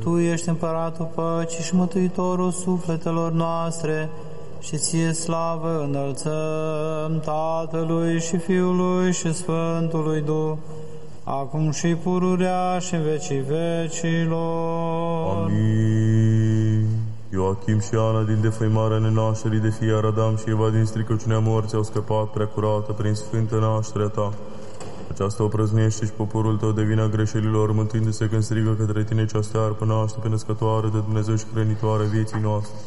Tu ești împăratul păcii și mântuitorul sufletelor noastre, și ție slavă înălțăm Tatălui și Fiului și Sfântului Duh, acum și pururea și în vecii vecilor. Amin. Ioachim și Ana din defăimarea nenașterii de fie Adam și Eva din stricăciunea morții au scăpat preacurată prin sfântă nașterea ta. Aceasta o prăznește și poporul tău de vina greșelilor, mântuindu-se când strigă către tine cea stearpă naște născătoare de Dumnezeu și hrănitoare vieții noastre.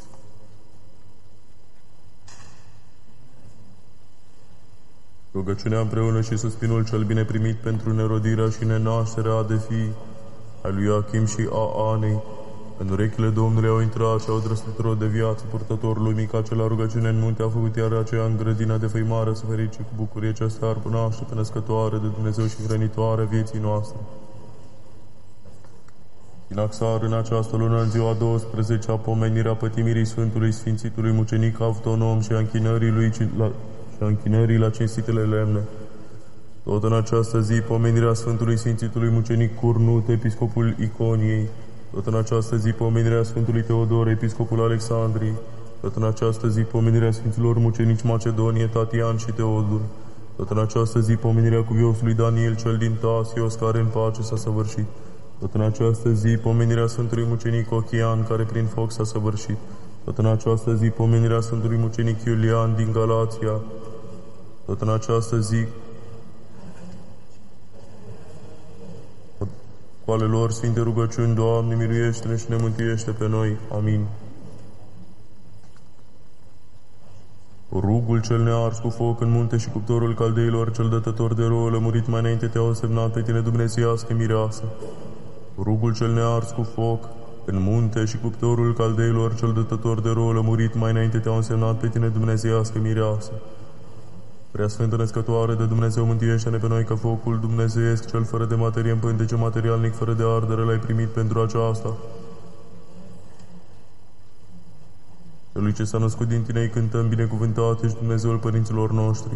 Rugăciunea împreună și suspinul cel bine primit pentru nerodirea și nenașterea de fii ai lui Ioachim și a Anei. În urechile Domnului au intrat și au drăstit rod de viață purtătorul lui mic acela rugăciune în munte a făcut iar aceea în grădina de făimare să ferice cu bucurie cea stearpă naște pe născătoare de Dumnezeu și hrănitoare vieții noastre. Sinaxar în această lună, în ziua 12-a, pomenirea pătimirii Sfântului Sfințitului Mucenic Autonom și a închinării la cinstitele lemne. Tot în această zi, pomenirea Sfântului Sfințitului Mucenic Curnut, episcopul Iconiei. Tot în această zi, pomenirea Sfântului Teodor, episcopul Alexandriei. Tot în această zi, pomenirea Sfinților Mucenici Macedonie, Tatian și Teodor. Tot în această zi, pomenirea cuviosului Daniel cel din Tasios, care în pace s-a săvârșit. Tot în această zi, pomenirea Sfântului Mucenic Ochian, care prin foc s-a săvârșit. Tot în această zi, pomenirea Sfântului Mucenic Iulian din Galația. Tot în această zi, cu ale lor sfinte rugăciuni, Doamne, miluiește-ne și ne mântuiește pe noi. Amin. Rugul cel nears cu foc în munte și cuptorul caldeilor, cel dătător de rouă lămurit mai înainte te-au însemnat pe tine dumnezeiască mireasă. Rugul cel nears cu foc în munte și cuptorul caldeilor, cel dătător de rouă lămurit mai înainte te-au însemnat pe tine dumnezeiască mireasă. Preasfântă Născătoare de Dumnezeu, mântuiește-ne pe noi, că focul dumnezeiesc, cel fără de materie în pântece materialnic, fără de ardere, l-ai primit pentru aceasta. Celui ce s-a născut din tine îi cântăm, binecuvântat ești Dumnezeul părinților noștri.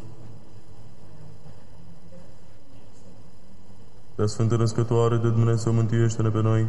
Preasfântă Născătoare de Dumnezeu, mântuiește-ne pe noi.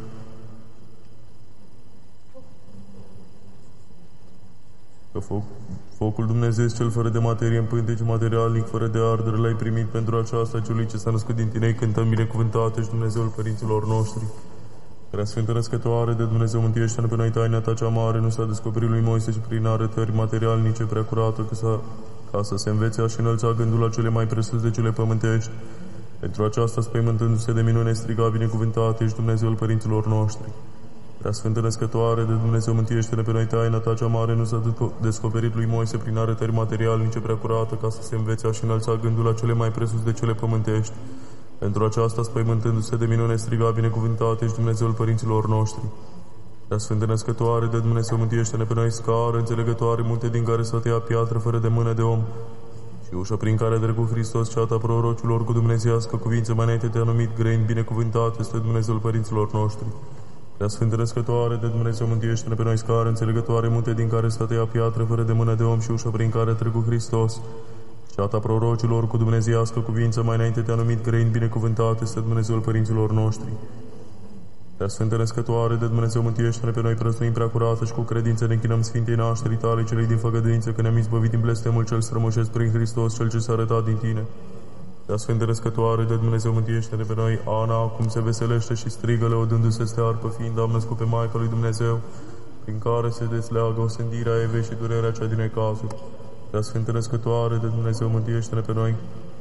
Că focul Dumnezeu, cel fără de materie în pântece materialnic, fără de ardere, l-ai primit pentru aceasta. Celui ce s-a născut din tine îi cântăm, binecuvântat ești Dumnezeul părinților noștri. Preasfântă Născătoare de Dumnezeu, mântuiește-ne pe noi, taina ta cea mare nu s-a descoperit lui Moise și prin arătări materialnice prea curată, ca să se învețe a și înălța gândul la cele mai presus de cele pământești. Pentru aceasta, spăimântându-se de minune, striga, binecuvântat ești Dumnezeul părinților noștri. Preasfântă Născătoare de Dumnezeu, mântuiește-ne pe noi, taina ta cea mare nu s-a descoperit lui Moise prin arătări materialnice prea curată, ca să se învețe a și înălța gândul la cele mai presus de cele pământești. Pentru aceasta, spăimântându-se de minune, striga, binecuvântat ești Dumnezeul părinților noștri. Preasfântă Născătoare de Dumnezeu, mântuiește-ne pe noi, scară înțelegătoare, munte din care să tăia piatră fără de mână de om, și ușa prin care a trecut Hristos, ceata prorocilor cu dumnezeiască cuvință, mai înainte te-a numit grăin, binecuvântat este Dumnezeul părinților noștri. Preasfântă Născătoare de Dumnezeu, mântuiește-ne pe noi, scară înțelegătoare, munte din care să tăia piatră fără de mână de om, și ușa prin care a trecut Hristos, ceata prorocilor cu dumnezeiască cuvință, mai înainte te-a numit grăin, binecuvântat este Dumnezeul părinților noștri. Preasfântă Născătoare de Dumnezeu, mântuiește-ne pe noi, prăznuim prea curată și cu credință ne închinăm Sfintei nașterii tale, celei din făgăduință, că ne-am izbăvit din blestemul cel strămoșesc prin Hristos, cel ce s-a arătat din tine. Preasfântă Născătoare de Dumnezeu, mântuiește-ne pe noi. Ana acum se veselește și strigă, lăudându-se stearpă, fiind am născut pe Maica lui Dumnezeu, prin care se desleagă osândirea Evei și durerea cea din necazuri. Preasfântă Născătoare de Dumnezeu, mântuiește-ne pe noi.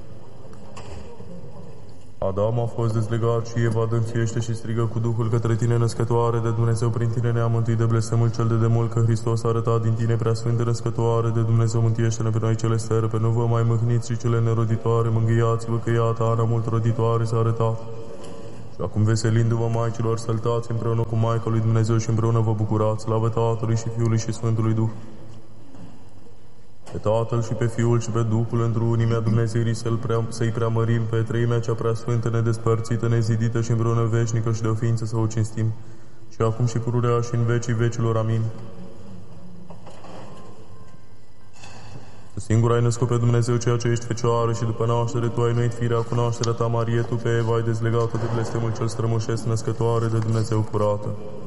Adam a fost dezlegat și Eva dănțuiește și strigă cu Duhul către tine, Născătoare de Dumnezeu, prin tine ne-a mântuit de blestemul cel de demult, că Hristos a arătat din tine. Preasfântă Născătoare de Dumnezeu, mântuiește-ne pe noi cele sterpe, nu vă mai mâhniți și cele neroditoare, mângâiați-vă că iată Ana mult roditoare s-a arătat. Și acum veselindu-vă, maicilor, săltați împreună cu Maica lui Dumnezeu și împreună vă bucurați. Slavă Tatălui și Fiului și Sfântului Duh. Pe Tatăl și pe Fiul și pe Duhul într-o unimea Dumnezeirii să-i preamărim, pe treimea cea preasfântă, nedespărțită, nezidită și împreună veșnică și de o ființă să o cinstim, și acum și pururea și în vecii vecilor. Amin. Singur ai născut pe Dumnezeu, ceea ce ești Fecioară, și după naștere tu ai nuit firea cu nașterea ta, Marie, tu pe Eva ai dezlegat-o de blestemul cel strămoșesc, născătoare de Dumnezeu curată.